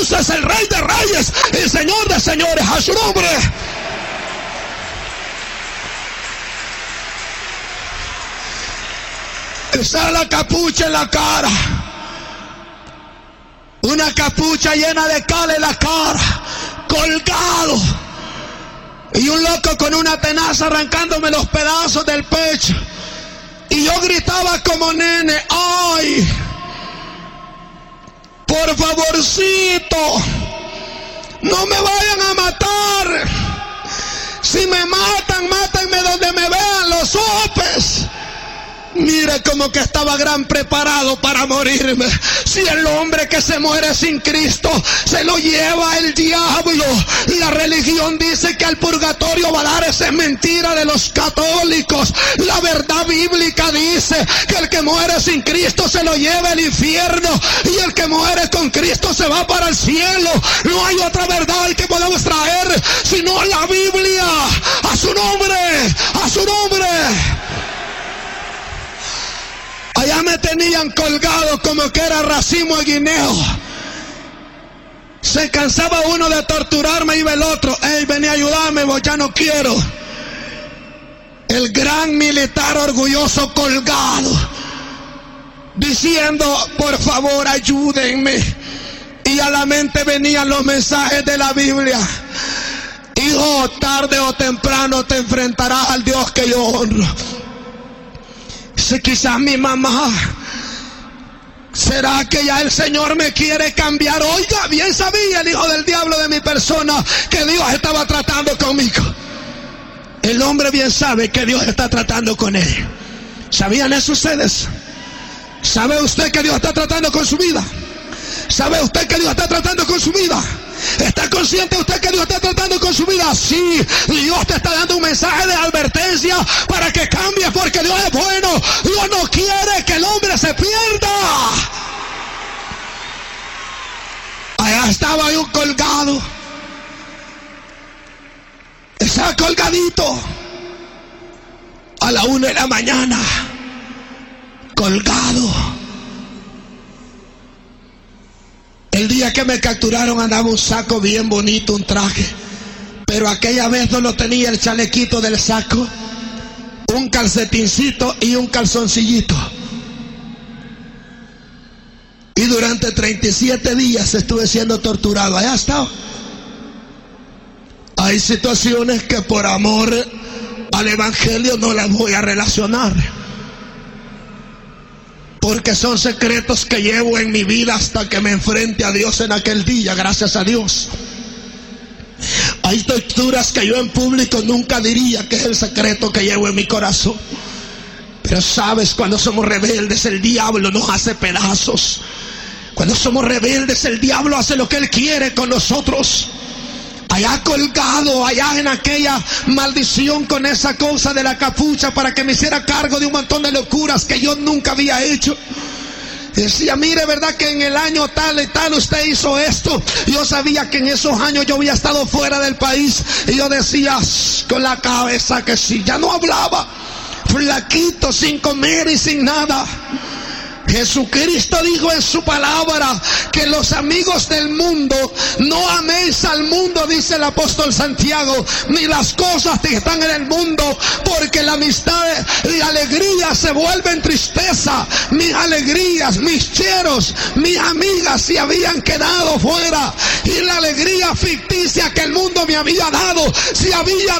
Jesús es el Rey de Reyes y Señor de Señores. A su nombre. Está la capucha en la cara. Una capucha llena de cal en la cara. Colgado. Y un loco con una tenaza arrancándome los pedazos del pecho. Y yo gritaba como nene: ¡ay! Por favorcito, no me vayan a matar. Si me matan, mátenme donde me vean los sopes. Mire como que estaba gran preparado para morirme. Si el hombre que se muere sin Cristo se lo lleva el diablo. La religión dice que al purgatorio va a dar. Esa es mentira de los católicos. La verdad bíblica dice que el que muere sin Cristo se lo lleva el infierno, y el que muere con Cristo se va para el cielo. No hay otra verdad que podamos traer sino la Biblia. A su nombre, a su nombre. Allá me tenían colgado como que era racimo de guineo. Se cansaba uno de torturarme, iba el otro: hey, vení a ayudarme, vos ya no quiero. El gran militar orgulloso colgado, diciendo: por favor, ayúdenme. Y a la mente venían los mensajes de la Biblia: hijo, tarde o temprano te enfrentarás al Dios que yo honro. Quizás mi mamá, ¿será que ya el Señor me quiere cambiar? Oiga, bien sabía el hijo del diablo de mi persona que Dios estaba tratando conmigo. El hombre bien sabe que Dios está tratando con él. ¿Sabían eso ustedes? ¿Sabe usted que Dios está tratando con su vida? ¿Sabe usted que Dios está tratando con su vida? ¿Está consciente usted que Dios está tratando con su vida? Sí, Dios te está dando un mensaje de advertencia para que cambies, porque Dios es bueno. Dios no quiere que el hombre se pierda. Allá estaba yo colgado. Estaba colgadito. A la 1 de la mañana. Colgado. El día que me capturaron andaba un saco bien bonito, un traje. Pero aquella vez no lo tenía el chalequito del saco, un calcetincito y un calzoncillito. Y durante 37 días estuve siendo torturado. Allá estaba. Hay situaciones que por amor al evangelio no las voy a relacionar, porque son secretos que llevo en mi vida hasta que me enfrente a Dios en aquel día. Gracias a Dios. Hay torturas que yo en público nunca diría que es el secreto que llevo en mi corazón. Pero sabes, cuando somos rebeldes, el diablo nos hace pedazos. Cuando somos rebeldes, el diablo hace lo que él quiere con nosotros. Allá colgado, allá en aquella maldición con esa cosa de la capucha para que me hiciera cargo de un montón de locuras que yo nunca había hecho. Decía: mire, ¿verdad que en el año tal y tal usted hizo esto? Yo sabía que en esos años yo había estado fuera del país. Y yo decía con la cabeza que sí. Ya no hablaba, flaquito, sin comer y sin nada. Jesucristo dijo en su palabra que los amigos del mundo, no améis al mundo, dice el apóstol Santiago, ni las cosas que están en el mundo, porque la amistad y alegría se vuelven tristeza. Mis alegrías, mis cheros, mis amigas se habían quedado fuera, y la alegría ficticia que el mundo me había dado se había